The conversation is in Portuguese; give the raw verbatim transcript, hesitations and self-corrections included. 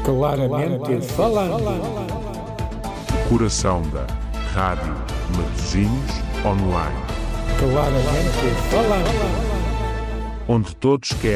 Claramente falando. Coração da Rádio Matosinhos Online. Claramente falando. Onde todos querem